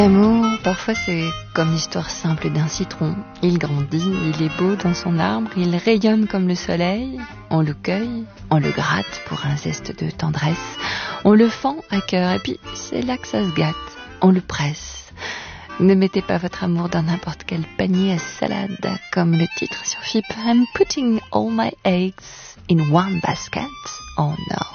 L'amour, parfois c'est comme l'histoire simple d'un citron. Il grandit, il est beau dans son arbre, il rayonne comme le soleil. On le cueille, on le gratte pour un zeste de tendresse. On le fend à cœur et puis c'est là que ça se gâte. On le presse. Ne mettez pas votre amour dans n'importe quel panier à salade, comme le titre sur FIP. I'm putting all my eggs in one basket. Oh no.